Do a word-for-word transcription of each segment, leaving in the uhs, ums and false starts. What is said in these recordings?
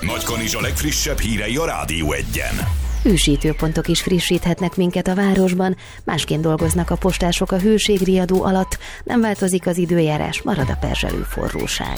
Nagykanizsa legfrissebb hírei a Rádió Egyen. Hősítőpontok is frissíthetnek minket a városban, másként dolgoznak a postások a hőségriadó alatt, nem változik az időjárás, marad a perzselő forróság.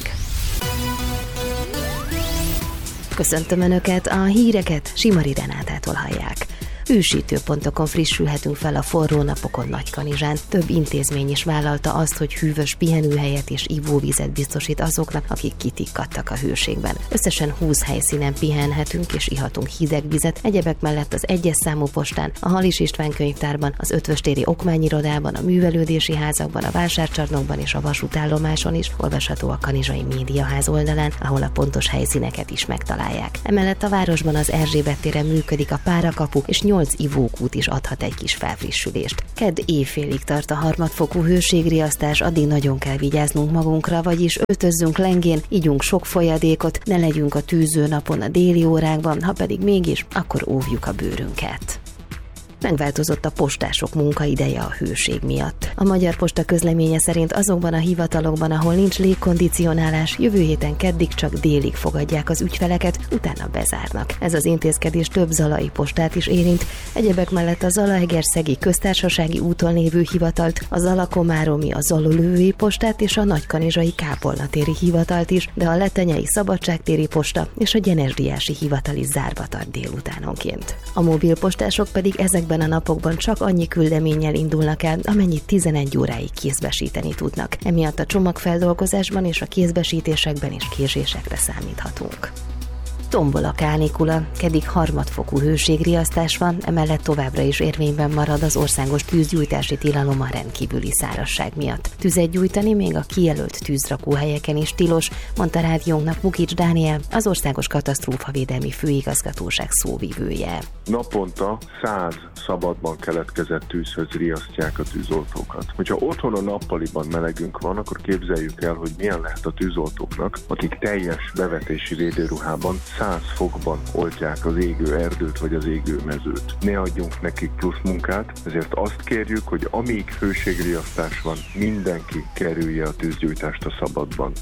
Köszöntöm Önöket, a híreket Simari Renátától hallják. Hősítőpontokon frissülhetünk fel a forró napokon Nagykanizsán. Több intézmény is vállalta azt, hogy hűvös pihenőhelyet és ivóvizet biztosít azoknak, akik kitikkadtak a hőségben. Összesen húsz helyszínen pihenhetünk és ihatunk hideg vizet, egyebek mellett az egyes számú postán, a Halis István könyvtárban, az Ötvöstéri okmányirodában, a művelődési házakban, a vásárcsarnokban és a vasútállomáson is olvasható a Kanizsai Médiaház oldalán, ahol a pontos helyszíneket is megtalálják. Emellett a városban az Erzsébet téren működik a Párakapu, és nyolc ivókút is adhat egy kis felfrissülést. Kedd éjfélig tart a harmadfokú hőségriasztás, addig nagyon kell vigyáznunk magunkra, vagyis öltözzünk lengén, igyunk sok folyadékot, ne legyünk a tűző napon a déli órákban, ha pedig mégis, akkor óvjuk a bőrünket. Megváltozott a postások munkaideje a hőség miatt. A Magyar Posta közleménye szerint azokban a hivatalokban, ahol nincs légkondicionálás, jövő héten keddig csak délig fogadják az ügyfeleket, utána bezárnak. Ez az intézkedés több zalai postát is érint, egyebek mellett a Zalaegerszegi Köztársasági úton lévő hivatalt, a Zalakomáromi, a Zalolői postát és a Nagykanizsai Kápolnatéri hivatalt is, de a Letenyei Szabadságtéri posta és a Gyenesdiási hivatal is zárva tart délutánonként. A mobilpostások pedig ezekben a napokban csak annyi küldeménnyel indulnak el, amennyit tizenegy óráig kézbesíteni tudnak. Emiatt a csomagfeldolgozásban és a kézbesítésekben is késésekre számíthatunk. Tombol a kánikula, keddig harmadfokú hőségriasztás van, emellett továbbra is érvényben marad az országos tűzgyújtási tilalom a rendkívüli szárazság miatt. Tüzet gyújtani még a kijelölt tűzrakóhelyeken is tilos, mondta rádiónknak Mukics Dániel, az Országos Katasztrófavédelmi Főigazgatóság szóvivője. Naponta száz szabadban keletkezett tűzhöz riasztják a tűzoltókat. Hogyha otthon a nappaliban melegünk van, akkor képzeljük el, hogy milyen lehet a tűzoltóknak, akik teljes bevetési védőruhában száz fokban oltják az égő erdőt vagy az égő mezőt. Ne adjunk nekik plusz munkát, ezért azt kérjük, hogy amíg hőségriasztás van, mindenki kerülje a tűzgyújtást a szabadban.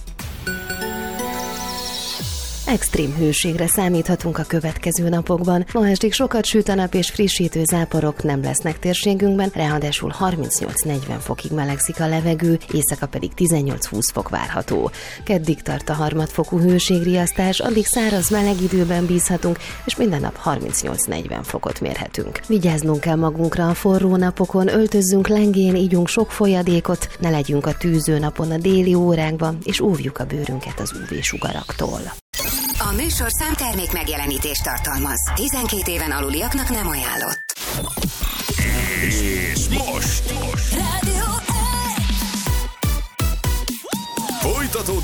Extrém hőségre számíthatunk a következő napokban. Ma estig sokat süt a nap és frissítő záporok nem lesznek térségünkben, ráadásul harmincnyolc-negyven fokig melegszik a levegő, éjszaka pedig tizennyolc-húsz fok várható. Keddig tart a harmadfokú hőségriasztás, addig száraz meleg időben bízhatunk, és minden nap harmincnyolc-negyven fokot mérhetünk. Vigyáznunk kell magunkra a forró napokon, öltözzünk lengén, ígyunk sok folyadékot, ne legyünk a tűző napon a déli órákban, és óvjuk a bőrünket az ú vé-sugaraktól. A műsor számtermék megjelenítést tartalmaz. tizenkét éven aluliaknak nem ajánlott. És most